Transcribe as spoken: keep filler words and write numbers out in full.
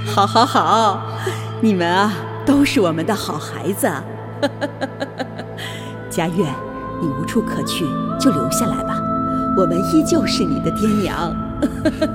好好好，你们啊都是我们的好孩子。佳悦，你无处可去，就留下来吧，我们依旧是你的爹娘。